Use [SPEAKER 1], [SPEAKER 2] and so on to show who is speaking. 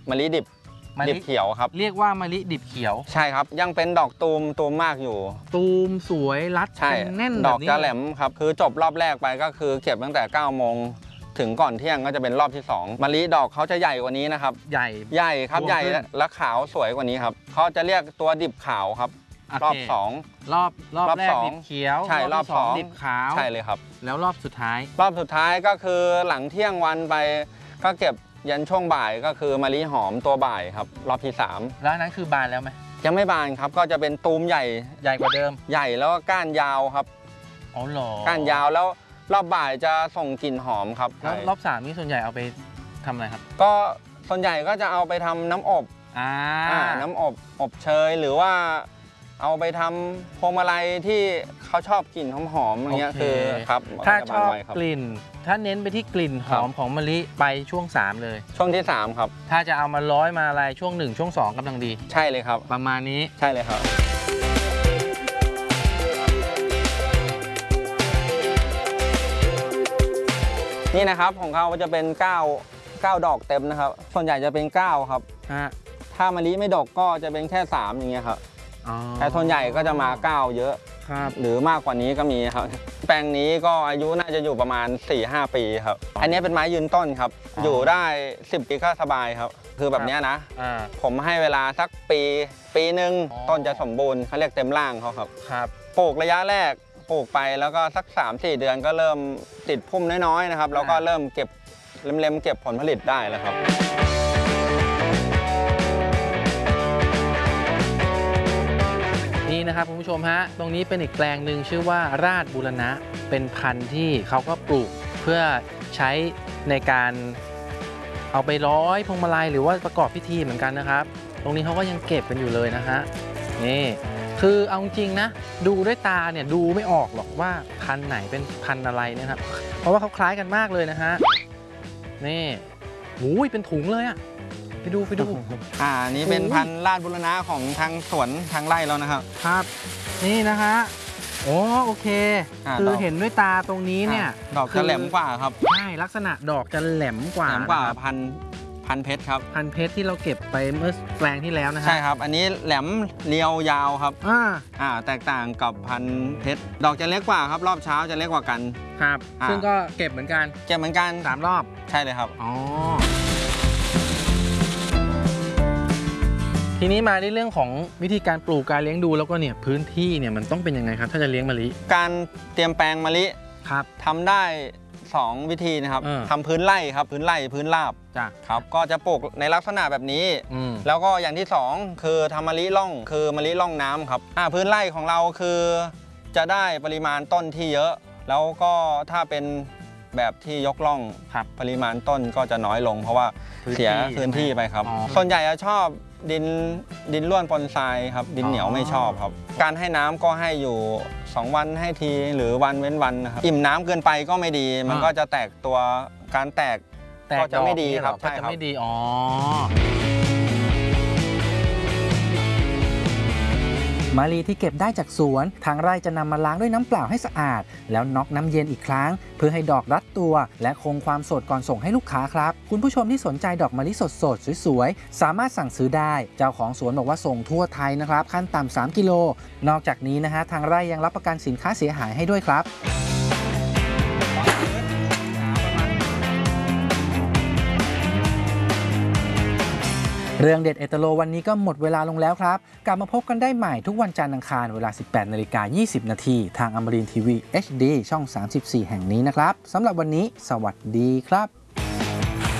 [SPEAKER 1] มะลิดิบเขียวครับ
[SPEAKER 2] เรียกว่ามะลิดิบเขียว
[SPEAKER 1] ใช่ครับยังเป็นดอกตูมมากอยู่
[SPEAKER 2] ตูมสวยรัดแน่น
[SPEAKER 1] ดอกจะแหลมครับคือจบรอบแรกไปก็คือเก็บตั้งแต่9 โมงถึงก่อนเที่ยงก็จะเป็นรอบที่2มะลิดอกเขาจะใหญ่กว่านี้นะครับใหญ่ครับใหญ่และขาวสวยกว่านี้ครับเขาจะเรียกตัวดิบขาวครับรอบ2
[SPEAKER 2] รอบแรกดิบเขียว
[SPEAKER 1] ใช่รอบ2
[SPEAKER 2] ดิบขาว
[SPEAKER 1] ใช่เลยครับ
[SPEAKER 2] แล้วรอบสุดท้าย
[SPEAKER 1] ก็คือหลังเที่ยงวันไปก็เก็บยันช่วงบ่ายก็คือมะลิหอมตัวบ่ายครับรอบที่3
[SPEAKER 2] แล้วนั้นคือบานแล้วไหม
[SPEAKER 1] ยังไม่บานครับก็จะเป็นตูมใหญ่
[SPEAKER 2] กว่าเดิม
[SPEAKER 1] ใหญ่แล้วก็ก้านยาวครับ
[SPEAKER 2] อ๋อเหรอ
[SPEAKER 1] ก้านยาวแล้วรอบบ่ายจะส่งกลิ่นหอมครับ
[SPEAKER 2] แล้วรอบ3นี่ส่วนใหญ่เอาไปทำอะไรครับ
[SPEAKER 1] ก็ส่วนใหญ่ก็จะเอาไปทำน้ำอบน้ำอบเชยหรือว่าเอาไปทำพวงมาลัยที่เขาชอบกลิ่นหอมๆอย่างเงี้ยคือครับ
[SPEAKER 2] ถ้าชอบกลิ่นถ้าเน้นไปที่กลิ่นหอมของมะลิไปช่วง3เลย
[SPEAKER 1] ช่วงที่3ครับ
[SPEAKER 2] ถ้าจะเอามาร้อยมาอะไรช่วง1ช่วง2กำลังดี
[SPEAKER 1] ใช่เลยครับ
[SPEAKER 2] ประมาณนี้
[SPEAKER 1] ใช่เลยครับนี่นะครับของเขาจะเป็น9ดอกเต็มนะครับส่วนใหญ่จะเป็น9ครับถ้ามะลิไม่ดกก็จะเป็นแค่3อย่างเงี้ยครับแต่ส่วนใหญ่ก็จะมา9เยอะหรือมากกว่านี้ก็มีครับแปลงนี้ก็อายุน่าจะอยู่ประมาณ 4-5 ปีครับอันนี้เป็นไม้ยืนต้นครับอยู่ได้10 ปีก็สบายครับคือแบบนี้นะผมให้เวลาสักปีหนึ่งต้นจะสมบูรณ์เขาเรียกเต็มร่างเขาครับปลูกระยะแรกปลูกไปแล้วก็สัก 3-4 เดือนก็เริ่มติดพุ่มน้อยๆนะครับแล้วก็เริ่มเก็บเล็มๆเก็บผลผลิตได้แล้วครับ
[SPEAKER 2] นี่นะครับคุณผู้ชมฮะตรงนี้เป็นอีกแปลงหนึ่งชื่อว่าราชบูรณะเป็นพันธุ์ที่เขาก็ปลูกเพื่อใช้ในการเอาไปร้อยพวงมาลัยหรือว่าประกอบพิธีเหมือนกันนะครับตรงนี้เขาก็ยังเก็บกันอยู่เลยนะฮะนี่คือเอาจริงนะดูด้วยตาเนี่ยดูไม่ออกหรอกว่าพันธุ์ไหนเป็นพันธุ์อะไรนะครับเพราะว่าเขาคล้ายกันมากเลยนะฮะนี่หูยเป็นถุงเลยอะไปดู
[SPEAKER 1] นี่เป็นพันธุ์ราชบูรณะของทางสวนทางไร่แล้วนะครับ
[SPEAKER 2] ครับนี่นะฮะโอเคคือเห็นด้วยตาตรงนี้เนี่ย
[SPEAKER 1] ดอกจะแหลมกว่าครับ
[SPEAKER 2] ใช่ลักษณะดอกจะแหลมกว่า
[SPEAKER 1] พันเพชรครับ
[SPEAKER 2] พันเพชรที่เราเก็บไปเมื่อแปลงที่แล้วนะฮะ
[SPEAKER 1] ใช่ครับอันนี้แหลมเรียวยาวครับแตกต่างกับพันเพชรดอกจะเล็กกว่าครับรอบเช้าจะเล็กกว่ากัน
[SPEAKER 2] ครับซึ่งก็เก็บเหมือนกัน3 รอบ
[SPEAKER 1] ใช่เลยครับ
[SPEAKER 2] ทีนี้มาในเรื่องของวิธีการปลูกการเลี้ยงดูแล้วก็เนี่ยพื้นที่เนี่ยมันต้องเป็นยังไงครับถ้าจะเลี้ยงมะลิ
[SPEAKER 1] การเตรียมแปลงมะลิ
[SPEAKER 2] ครับ
[SPEAKER 1] ทำได้2 วิธีนะครับทำพื้นไร่ครับพื้นราบครับก็จะปลูกในลักษณะแบบนี้แล้วก็อย่างที่2คือทำมะลิร่องคือมะลิร่องน้ำครับพื้นไร่ของเราคือจะได้ปริมาณต้นที่เยอะแล้วก็ถ้าเป็นแบบที่ยกร่องปริมาณต้นก็จะน้อยลงเพราะว่าเสียพื้นที่ไปครับส่วนใหญ่จะชอบดินร่วนปนทรายครับดินเหนียวไม่ชอบครับการให้น้ำก็ให้อยู่2 วันให้ทีหรือวันเว้นวันนะครับอิ่มน้ำเกินไปก็ไม่ดีมันก็จะแตกตัวการแตกก็จะไม่ดีครับ
[SPEAKER 2] ก็จะไม่ดีมะลิที่เก็บได้จากสวนทางไร่จะนำมาล้างด้วยน้ำเปล่าให้สะอาดแล้วน็อกน้ำเย็นอีกครั้งเพื่อให้ดอกรัดตัวและคงความสดก่อนส่งให้ลูกค้าครับคุณผู้ชมที่สนใจดอกมะลิสดๆสวยๆสามารถสั่งซื้อได้เจ้าของสวนบอกว่าส่งทั่วไทยนะครับขั้นต่ำ3 กิโลนอกจากนี้นะฮะทางไร่ยังรับประกันสินค้าเสียหายให้ด้วยครับเรื่องเด็ดเอตโลวันนี้ก็หมดเวลาลงแล้วครับกลับมาพบกันได้ใหม่ทุกวันจันทร์อังคารเวลา 18:20 น.ทางอมรินทร์ทีวี HD ช่อง 34 แห่งนี้นะครับสำหรับวันนี้สวัสดีครับ